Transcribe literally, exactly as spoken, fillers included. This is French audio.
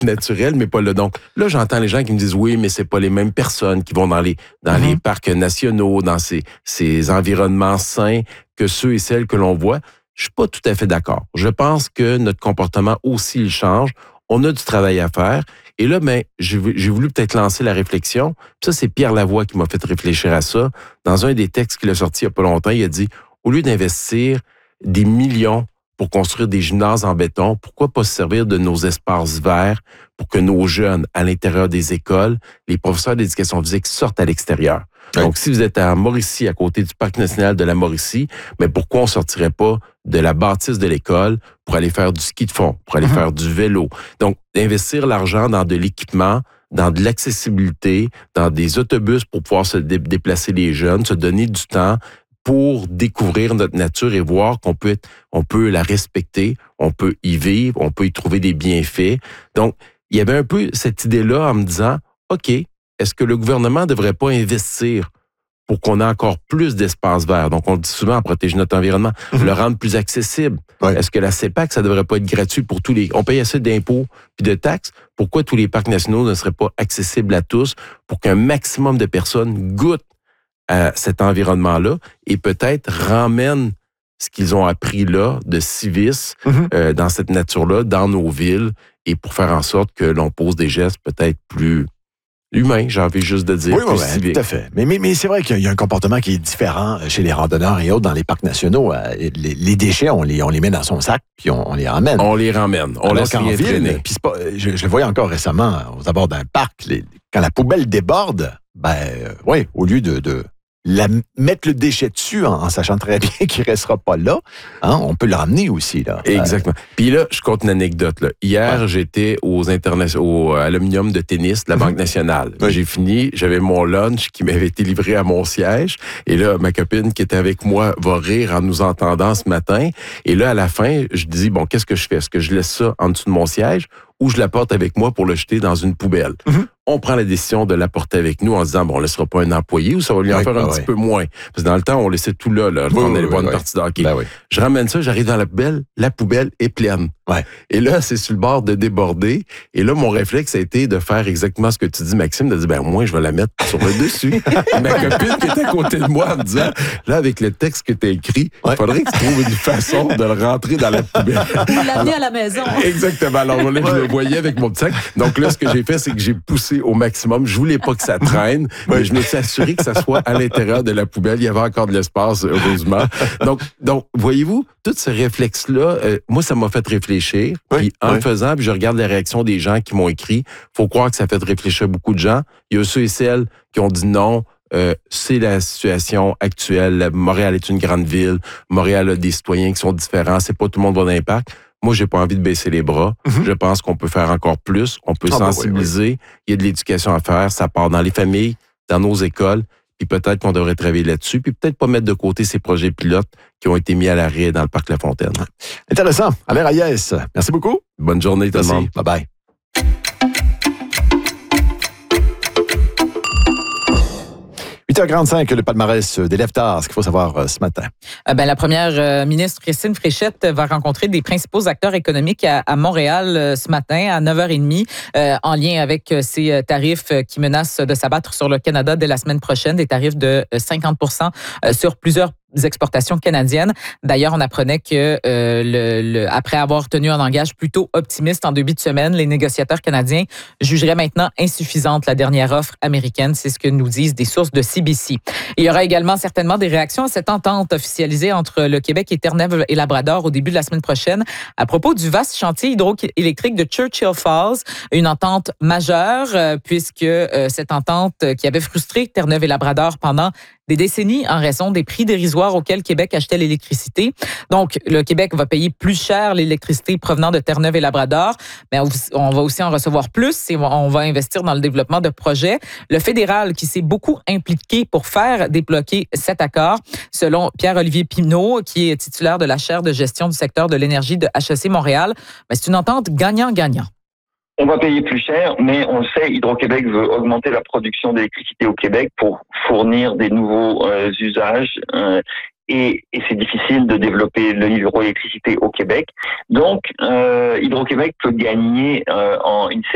naturel, mais pas là. Donc, là, j'entends les gens qui me disent, oui, mais c'est pas les mêmes personnes qui vont dans les dans mm-hmm. les parcs nationaux, dans ces, ces environnements sains que ceux et celles que l'on voit. Je suis pas tout à fait d'accord. Je pense que notre comportement aussi, il change. On a du travail à faire. Et là, ben, j'ai, j'ai voulu peut-être lancer la réflexion. Ça, c'est Pierre Lavoie qui m'a fait réfléchir à ça. Dans un des textes qu'il a sorti il n'y a pas longtemps, il a dit, au lieu d'investir des millions pour construire des gymnases en béton, pourquoi pas se servir de nos espaces verts pour que nos jeunes, à l'intérieur des écoles, les professeurs d'éducation physique sortent à l'extérieur. Oui. Donc, si vous êtes à Mauricie, à côté du Parc national de la Mauricie, mais pourquoi on sortirait pas de la bâtisse de l'école pour aller faire du ski de fond, pour aller mm-hmm. faire du vélo? Donc, d'investir l'argent dans de l'équipement, dans de l'accessibilité, dans des autobus pour pouvoir se dé- déplacer les jeunes, se donner du temps pour découvrir notre nature et voir qu'on peut être, on peut la respecter, on peut y vivre, on peut y trouver des bienfaits. Donc, il y avait un peu cette idée-là en me disant, OK, est-ce que le gouvernement ne devrait pas investir pour qu'on ait encore plus d'espace vert? Donc, on le dit souvent, à protéger notre environnement, mm-hmm. le rendre plus accessible. Ouais. Est-ce que la C E P A C, ça ne devrait pas être gratuit pour tous les... On paye assez d'impôts puis de taxes. Pourquoi tous les parcs nationaux ne seraient pas accessibles à tous pour qu'un maximum de personnes goûtent à cet environnement-là et peut-être ramènent ce qu'ils ont appris là de civisme mm-hmm. euh, dans cette nature-là, dans nos villes, et pour faire en sorte que l'on pose des gestes peut-être plus humains, j'ai envie juste de dire, oui, plus oui, civiques. Tout à fait. Mais, mais, mais c'est vrai qu'il y a un comportement qui est différent chez les randonneurs et autres dans les parcs nationaux. Les, les déchets, on les, on les met dans son sac, puis on, on les ramène. On les ramène. On laisse rien traîner. Puis c'est pas, je, je le voyais encore récemment aux abords d'un parc, les, quand la poubelle déborde, ben euh, oui, au lieu de... de La, mettre le déchet dessus en, en sachant très bien qu'il ne restera pas là, hein, on peut le ramener aussi. Là. Exactement. Euh... Puis là, je compte une anecdote. Là. Hier, ouais. j'étais aux interna- au aluminium de tennis de la Banque nationale. Oui. J'ai fini, j'avais mon lunch qui m'avait été livré à mon siège. Et là, ma copine qui était avec moi va rire en nous entendant ce matin. Et là, à la fin, je dis, bon, qu'est-ce que je fais? Est-ce que je laisse ça en dessous de mon siège ou je la porte avec moi pour le jeter dans une poubelle? Mm-hmm. On prend la décision de la porter avec nous en se disant, bon, on ne laissera pas un employé ou ça va lui en oui, faire un ah, petit oui. peu moins. Parce que dans le temps, on laissait tout là, là oui, on allait oui, voir oui, une oui. partie de hockey. Ben oui. Je ramène ça, j'arrive dans la poubelle, la poubelle est pleine. Ouais. Et là, c'est sur le bord de déborder. Et là, mon réflexe a été de faire exactement ce que tu dis, Maxime, de dire, ben moi, je vais la mettre sur le dessus. Ma copine qui était à côté de moi en me disant, là, avec le texte que tu as écrit, il ouais. faudrait que tu trouves une façon de le rentrer dans la poubelle. Vous l'amener à la maison. Exactement. Alors là, je le voyais avec mon petit sac. Donc là, ce que j'ai fait, c'est que j'ai poussé au maximum. Je voulais pas que ça traîne, mais je me suis assuré que ça soit à l'intérieur de la poubelle. Il y avait encore de l'espace, heureusement. Donc, donc voyez-vous, tout ce réflexe-là, euh, moi, ça m'a fait réfléchir. Oui, puis en oui. le faisant, puis je regarde les réactions des gens qui m'ont écrit. Faut croire que ça fait réfléchir beaucoup de gens. Il y a ceux et celles qui ont dit non. Euh, c'est la situation actuelle. Montréal est une grande ville. Montréal a des citoyens qui sont différents. C'est pas tout le monde va dans les parcs. Moi, j'ai pas envie de baisser les bras. Mm-hmm. Je pense qu'on peut faire encore plus. On peut ah, sensibiliser. Ben oui, oui. Il y a de l'éducation à faire. Ça part dans les familles, dans nos écoles. Puis peut-être qu'on devrait travailler là-dessus. Puis peut-être pas mettre de côté ces projets pilotes qui ont été mis à l'arrêt dans le parc La Fontaine. Intéressant. Alain Reyes, merci beaucoup. Bonne journée tout le monde. Bye-bye. huit heures quarante-cinq, le palmarès des Lève-Tard, ce qu'il faut savoir euh, ce matin. Euh, ben, la première euh, ministre Christine Fréchette va rencontrer des principaux acteurs économiques à, à Montréal euh, ce matin à neuf heures trente euh, en lien avec euh, ces tarifs euh, qui menacent de s'abattre sur le Canada dès la semaine prochaine, des tarifs de euh, cinquante pour cent euh, sur plusieurs exportations canadiennes. D'ailleurs, on apprenait que euh, le, le, après avoir tenu un langage plutôt optimiste en début de semaine, les négociateurs canadiens jugeraient maintenant insuffisante la dernière offre américaine. C'est ce que nous disent des sources de C B C. Il y aura également certainement des réactions à cette entente officialisée entre le Québec et Terre-Neuve et Labrador au début de la semaine prochaine à propos du vaste chantier hydroélectrique de Churchill Falls. Une entente majeure euh, puisque euh, cette entente qui avait frustré Terre-Neuve et Labrador pendant des décennies en raison des prix dérisoires auxquels Québec achetait l'électricité. Donc, le Québec va payer plus cher l'électricité provenant de Terre-Neuve et Labrador, mais on va aussi en recevoir plus et on va investir dans le développement de projets. Le fédéral, qui s'est beaucoup impliqué pour faire débloquer cet accord, selon Pierre-Olivier Pinault, qui est titulaire de la chaire de gestion du secteur de l'énergie de H E C Montréal, mais c'est une entente gagnant-gagnant. On va payer plus cher, mais on le sait, Hydro-Québec veut augmenter la production d'électricité au Québec pour fournir des nouveaux euh, usages euh, et, et c'est difficile de développer l'hydroélectricité au Québec. Donc, euh, Hydro-Québec peut gagner euh, en une